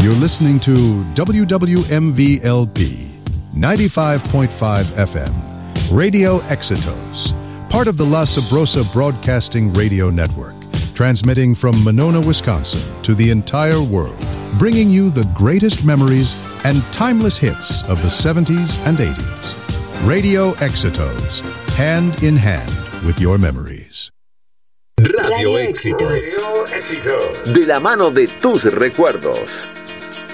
You're listening to WWMV-LP 95.5 FM, Radio Éxitos, part of the La Sabrosa Broadcasting Radio Network, transmitting from Monona, Wisconsin to the entire world, bringing you the greatest memories and timeless hits of the 70s and 80s. Radio Éxitos, hand in hand with your memories. Radio Éxitos. De la mano de tus recuerdos.